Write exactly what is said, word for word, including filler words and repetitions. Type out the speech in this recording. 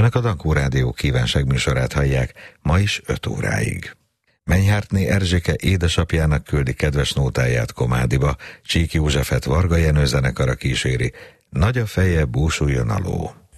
Önök a Dankó Rádió kívánságműsorát hallják, ma is öt óráig. Menyhártné Erzsike édesapjának küldi kedves nótáját Komádiba, Csík Józsefet Varga Jenő zenekara kíséri, Nagy a feje, búsuljon a ló.